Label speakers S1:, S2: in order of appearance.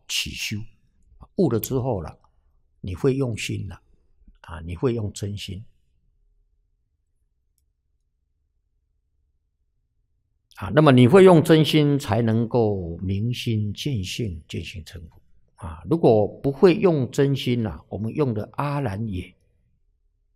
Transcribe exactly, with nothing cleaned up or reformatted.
S1: 起修，悟了之后了，你会用心了啊，你会用真心啊，那么你会用真心才能够明心见性，见性成佛啊。如果不会用真心啊，我们用的阿兰也